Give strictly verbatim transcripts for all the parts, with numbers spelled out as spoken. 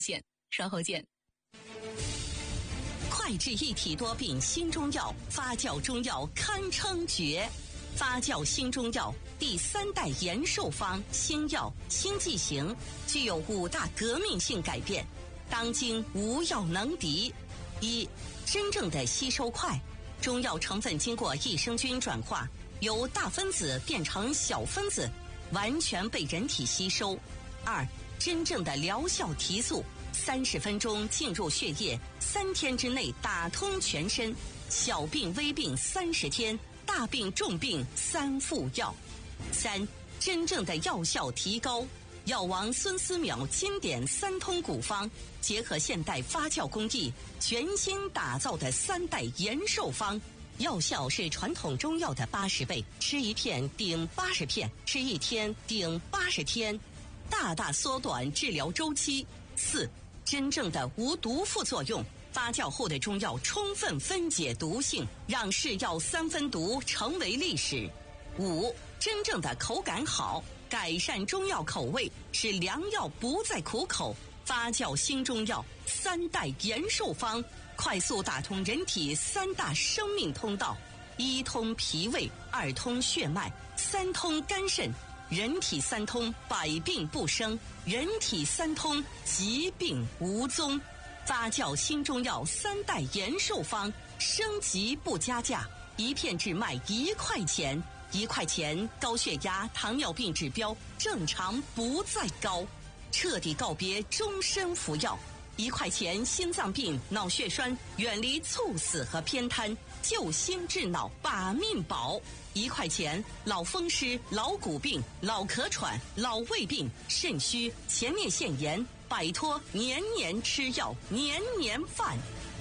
线，稍后见。 快治一体多病新中药，发酵中药堪称绝。发酵新中药第三代延寿方新药新剂型，具有五大革命性改变，当今无药能敌。一、真正的吸收快，中药成分经过益生菌转化，由大分子变成小分子，完全被人体吸收。二、真正的疗效提速，三十分钟进入血液，三天之内打通全身，小病微病三十天，大病重病三副药。三、真正的药效提高，药王孙思邈经典三通古方，结合现代发酵工艺，全新打造的三代延寿方，药效是传统中药的八十倍，吃一片顶八十片，吃一天顶八十天，大大缩短治疗周期。四、真正的无毒副作用，发酵后的中药充分分解毒性，让是药三分毒成为历史。五、真正的口感好，改善中药口味，使良药不再苦口。发酵新中药三代延寿方，快速打通人体三大生命通道：一通脾胃，二通血脉，三通肝肾。人体三通，百病不生；人体三通，疾病无踪。发酵新中药三代延寿方，升级不加价，一片只卖一块钱。一块钱，高血压、糖尿病指标正常不再高，彻底告别终身服药。一块钱，心脏病、脑血栓远离猝死和偏瘫，救心治脑，把命保。一块钱，老风湿、老骨病、老咳喘、老胃病、肾虚、前列腺炎，摆脱年年吃药、年年犯。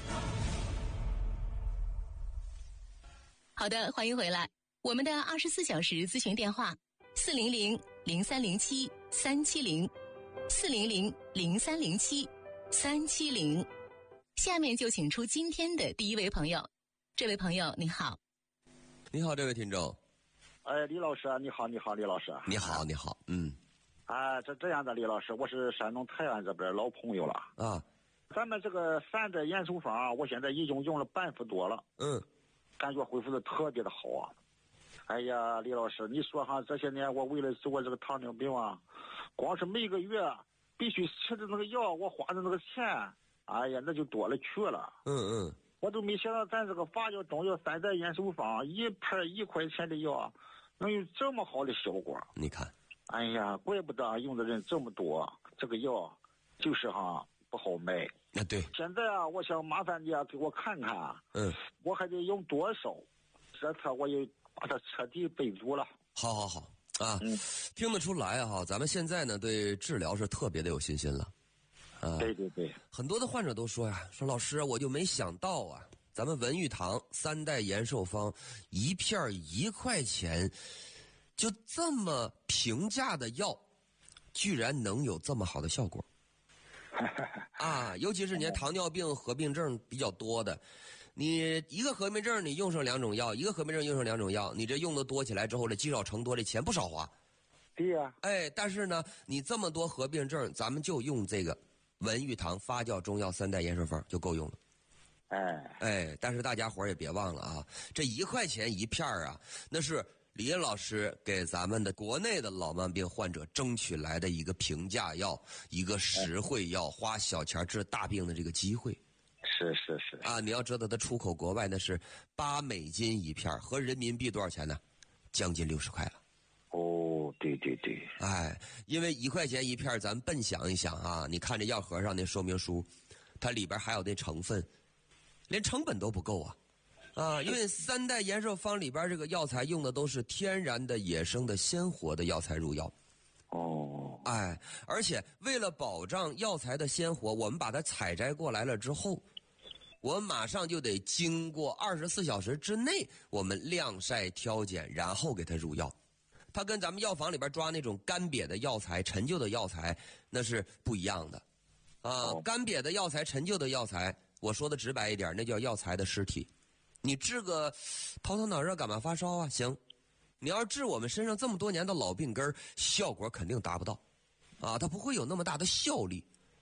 好的，欢迎回来。我们的二十四小时咨询电话：四零零零三零七三七零，四零零零三零七三七零。下面就请出今天的第一位朋友。这位朋友，你好。 你好，这位听众。 哎，李老师，你好，你好，李老师。 你好，你好，嗯。 啊，这这样的，李老师，我是山东泰安这边老朋友了啊。 咱们这个三代延寿方，我现在已经用了半副多了， 嗯，感觉恢复的特别的好啊。哎呀，李老师，你说哈，这些年我为了治我这个糖尿病啊，光是每个月必须吃的那个药，我花的那个钱，哎呀，那就多了去了。 嗯嗯， 我都没想到咱这个发酵中药三代延寿方，一盘一块钱的药，能有这么好的效果。 你看， 哎呀，怪不得用的人这么多，这个药就是哈不好卖。 啊，对。 现在啊，我想麻烦你啊，给我看看， 嗯， 我还得用多少？这次我也把它彻底备足了。 好好好啊， 嗯， 听得出来哈，咱们现在呢对治疗是特别的有信心了。啊， 对对对， 很多的患者都说呀，说老师我就没想到啊，咱们文玉堂三代延寿方一片一块钱，就这么平价的药，居然能有这么好的效果。啊，尤其是你糖尿病合并症比较多的，你一个合并症你用上两种药，一个合并症用上两种药，你这用的多起来之后呢，积少成多，这钱不少花。 对呀、啊， 哎，但是呢，你这么多合并症，咱们就用这个文玉堂发酵中药三代延寿方就够用了。 哎哎，但是大家伙儿也别忘了啊，这一块钱一片啊，那是李老师给咱们的国内的老慢病患者争取来的一个平价药，一个实惠药，花小钱治大病的这个机会。 是是是啊，你要知道它出口国外那是八美金一片，合人民币多少钱呢？将近六十块了。 哦，对对对， 哎，因为一块钱一片，咱笨想一想啊，你看这药盒上那说明书，它里边还有那成分，连成本都不够啊。啊，因为三代延寿方里边这个药材用的都是天然的、野生的、鲜活的药材入药。 哦， 哎，而且为了保障药材的鲜活，我们把它采摘过来了之后，我们马上就得经过二十四小时之内，我们晾晒挑拣，然后给它入药。它跟咱们药房里边抓那种干瘪的药材、陈旧的药材那是不一样的。啊， 哦、 干瘪的药材、陈旧的药材，我说的直白一点，那叫药材的尸体。你治个头疼脑热、感冒发烧啊，行。你要是治我们身上这么多年的老病根，效果肯定达不到，啊，它不会有那么大的效力。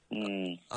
嗯。